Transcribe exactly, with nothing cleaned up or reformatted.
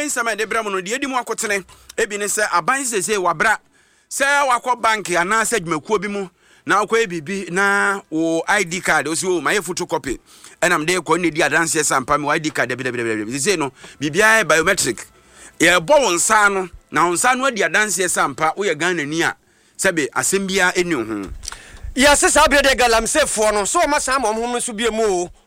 wei nsama de bra mo no de edi mu akotene ebi ne se aban sese wabra se wakọ bank ana se dwumakuo bi mu na akọ ebibi na wo I D card o si o my photocopy enam de ko ne di adanse sampa me I D card de de de sese no bibia biometric ye bo wonsa no na wonsa no adi adanse sampa wo ye Ghana ni a sebe asembia eni ho ya se sa bi de galam se fo no so ma sa mo ho so bi mu